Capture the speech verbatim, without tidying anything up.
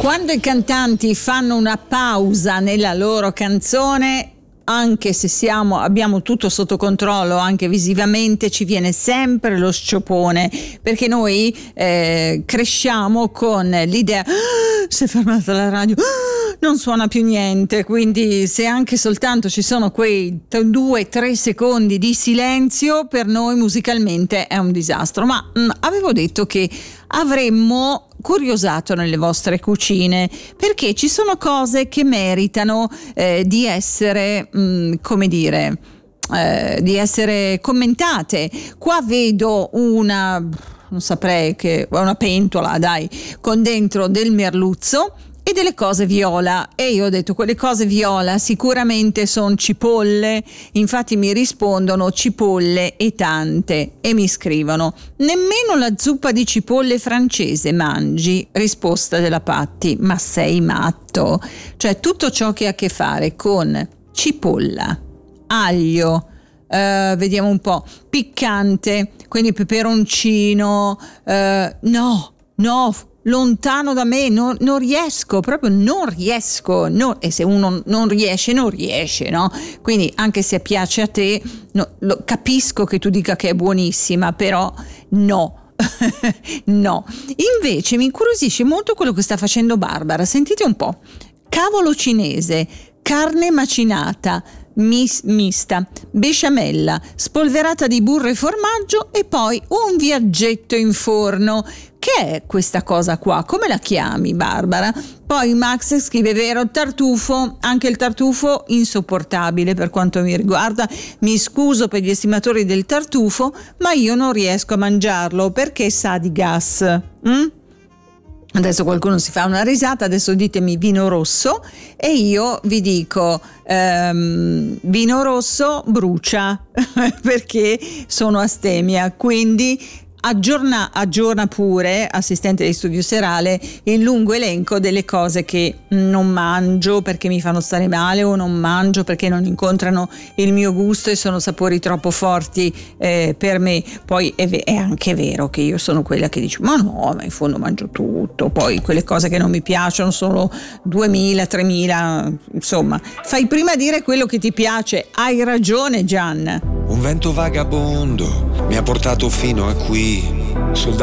Quando i cantanti fanno una pausa nella loro canzone, anche se siamo, abbiamo tutto sotto controllo, anche visivamente, ci viene sempre lo sciopone, perché noi eh, cresciamo con l'idea: ah, si è fermata la radio, ah, non suona più niente, quindi se anche soltanto ci sono quei due tre secondi di silenzio, per noi musicalmente è un disastro. Ma mh, avevo detto che avremmo curiosato nelle vostre cucine, perché ci sono cose che meritano eh, di essere, mh, come dire, eh, di essere commentate. Qua vedo una, non saprei che, una pentola, dai, con dentro del merluzzo e delle cose viola, e io ho detto quelle cose viola sicuramente sono cipolle, infatti mi rispondono cipolle e tante, e mi scrivono: nemmeno la zuppa di cipolle francese mangi? Risposta della Patti: ma sei matto? Cioè tutto ciò che ha a che fare con cipolla, aglio, Uh, vediamo un po', piccante, quindi peperoncino, uh, no, no, lontano da me, non, non riesco, proprio non riesco, no, e se uno non riesce, non riesce, no? Quindi anche se piace a te, no, lo, capisco che tu dica che è buonissima, però no. No, invece mi incuriosisce molto quello che sta facendo Barbara. Sentite un po': cavolo cinese, carne macinata, mis- mista, besciamella, spolverata di burro e formaggio, e poi un viaggetto in forno. Che è questa cosa qua? Come la chiami, Barbara? Poi Max scrive: vero, tartufo, anche il tartufo insopportabile per quanto mi riguarda. Mi scuso per gli estimatori del tartufo, ma io non riesco a mangiarlo perché sa di gas. Mm? Adesso qualcuno si fa una risata, adesso ditemi vino rosso e io vi dico ehm, vino rosso brucia perché sono astemia, quindi aggiorna, aggiorna pure, assistente di studio serale, il lungo elenco delle cose che non mangio perché mi fanno stare male, o non mangio perché non incontrano il mio gusto e sono sapori troppo forti eh, per me. Poi è, è anche vero che io sono quella che dice: ma no, ma in fondo mangio tutto. Poi quelle cose che non mi piacciono sono duemila, tremila, insomma, fai prima dire quello che ti piace. Hai ragione, Gian. Un vento vagabondo mi ha portato fino a qui. Soldati